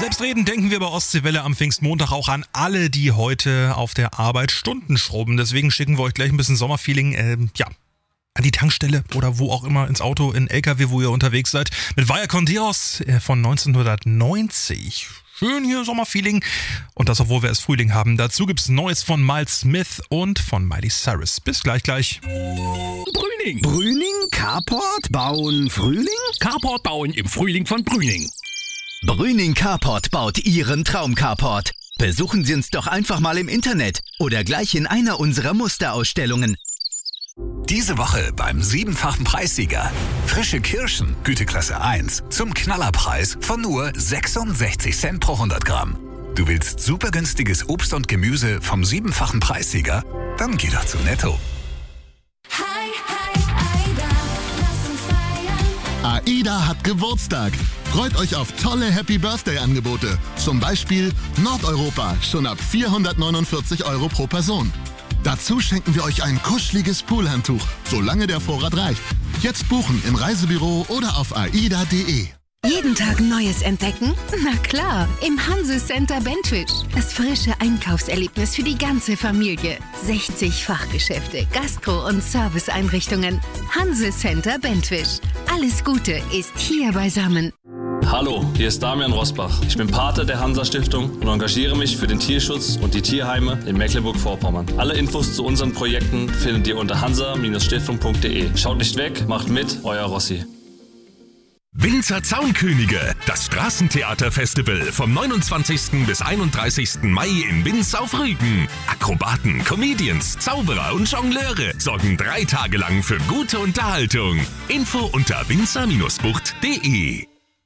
Selbstredend denken wir bei Ostseewelle am Pfingstmontag auch an alle, die heute auf der Arbeit Stunden schrubben. Deswegen schicken wir euch gleich ein bisschen Sommerfeeling, an die Tankstelle oder wo auch immer, ins Auto, in LKW, wo ihr unterwegs seid. Mit Vaya con Dios von 1990. Schön hier Sommerfeeling. Und das, obwohl wir es Frühling haben. Dazu gibt's Neues von Miles Smith und von Miley Cyrus. Bis gleich. Brüning. Brüning? Carport? Bauen Frühling? Carport bauen im Frühling von Brüning. Brüning Carport baut Ihren Traum-Carport. Besuchen Sie uns doch einfach mal im Internet oder gleich in einer unserer Musterausstellungen. Diese Woche beim 7-fachen Preissieger. Frische Kirschen, Güteklasse 1, zum Knallerpreis von nur 66 Cent pro 100 Gramm. Du willst super günstiges Obst und Gemüse vom 7-fachen Preissieger? Dann geh doch zu Netto. AIDA hat Geburtstag. Freut euch auf tolle Happy-Birthday-Angebote. Zum Beispiel Nordeuropa, schon ab 449 € pro Person. Dazu schenken wir euch ein kuscheliges Poolhandtuch, solange der Vorrat reicht. Jetzt buchen im Reisebüro oder auf aida.de. Jeden Tag Neues entdecken? Na klar, im Hanse Center Bentwisch. Das frische Einkaufserlebnis für die ganze Familie. 60 Fachgeschäfte, Gastro- und Serviceeinrichtungen. Hanse Center Bentwisch. Alles Gute ist hier beisammen. Hallo, hier ist Damian Rosbach. Ich bin Pate der Hansa-Stiftung und engagiere mich für den Tierschutz und die Tierheime in Mecklenburg-Vorpommern. Alle Infos zu unseren Projekten findet ihr unter hansa-stiftung.de. Schaut nicht weg, macht mit, euer Rossi. Winzer Zaunkönige, das Straßentheaterfestival vom 29. bis 31. Mai in Binz auf Rügen. Akrobaten, Comedians, Zauberer und Jongleure sorgen 3 Tage lang für gute Unterhaltung. Info unter winzer-bucht.de.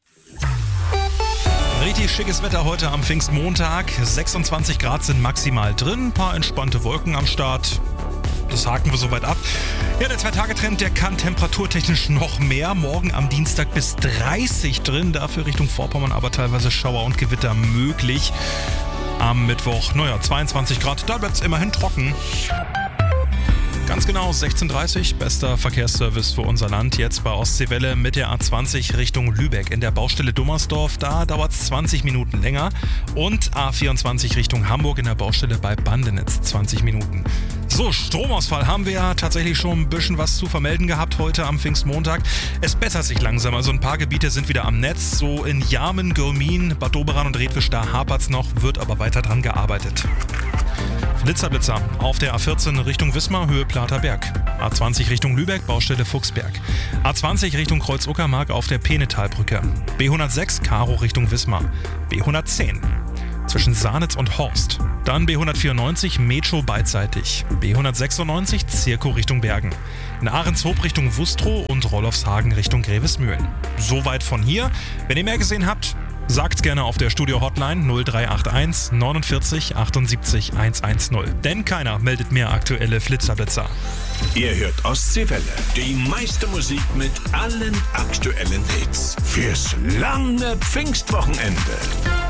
Richtig schickes Wetter heute am Pfingstmontag. 26 Grad sind maximal drin, ein paar entspannte Wolken am Start. Das haken wir soweit ab. Ja, der 2-Tage-Trend, der kann temperaturtechnisch noch mehr. Morgen am Dienstag bis 30 drin, dafür Richtung Vorpommern aber teilweise Schauer und Gewitter möglich. Am Mittwoch, 22 Grad, da bleibt es immerhin trocken. Ganz genau, 16:30 Uhr, bester Verkehrsservice für unser Land. Jetzt bei Ostseewelle mit der A20 Richtung Lübeck. In der Baustelle Dummersdorf, da dauert es 20 Minuten länger. Und A24 Richtung Hamburg in der Baustelle bei Bandenitz, 20 Minuten. So, Stromausfall haben wir ja tatsächlich schon ein bisschen was zu vermelden gehabt heute am Pfingstmontag. Es bessert sich langsam, also ein paar Gebiete sind wieder am Netz. So in Jarmen, Gürmin, Bad Doberan und Redwisch, da hapert's noch, wird aber weiter dran gearbeitet. Blitzer auf der A14 Richtung Wismar, Höhe Platerberg. A20 Richtung Lübeck, Baustelle Fuchsberg. A20 Richtung Kreuz-Uckermark auf der Penetalbrücke. B106 Karo Richtung Wismar. B110 zwischen Sahnitz und Horst. Dann B194 Metro beidseitig. B196 Zirko Richtung Bergen. In Ahrenshoop Richtung Wustrow und Rollofshagen Richtung Grevesmühlen. Soweit von hier. Wenn ihr mehr gesehen habt, sagt's gerne auf der Studio-Hotline 0381 49 78 110. Denn keiner meldet mehr aktuelle Flitzerblitzer. Ihr hört Ostseewelle, die meiste Musik mit allen aktuellen Hits. Fürs lange Pfingstwochenende.